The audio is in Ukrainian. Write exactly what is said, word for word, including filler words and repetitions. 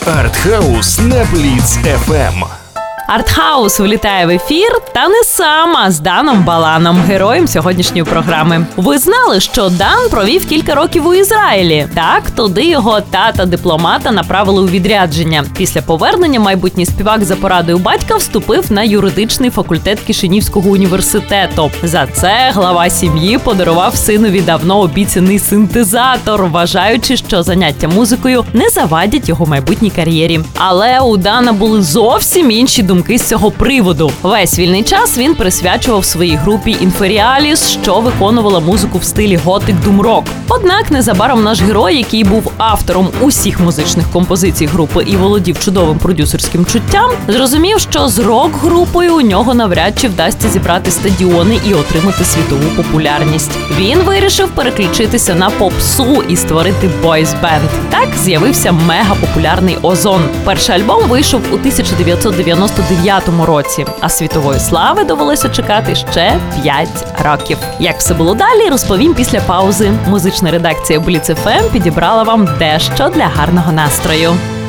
Артхаус на Бліц еф ем. Артхаус влітає в ефір, та не сама, з Даном Баланом, героєм сьогоднішньої програми. Ви знали, що Дан провів кілька років у Ізраїлі? Так, туди його тата-дипломата направили у відрядження. Після повернення майбутній співак за порадою батька вступив на юридичний факультет Кишинівського університету. За це глава сім'ї подарував синові давно обіцяний синтезатор, вважаючи, що заняття музикою не завадять його майбутній кар'єрі. Але у Дана були зовсім інші думки з цього приводу. Весь вільний час він присвячував своїй групі Інферіаліс, що виконувала музику в стилі готик-дум-рок. Однак незабаром наш герой, який був автором усіх музичних композицій групи і володів чудовим продюсерським чуттям, зрозумів, що з рок-групою у нього навряд чи вдасться зібрати стадіони і отримати світову популярність. Він вирішив переключитися на попсу і створити бойс-бенд. Так з'явився мега-популярний Озон. Перший альбом вийшов у тисяча дев'ятсот дев'яносто дев'ятому році, а світової слави довелося чекати ще п'ять років. Як все було далі, розповім після паузи. Музична редакція Бліц еф ем підібрала вам дещо для гарного настрою.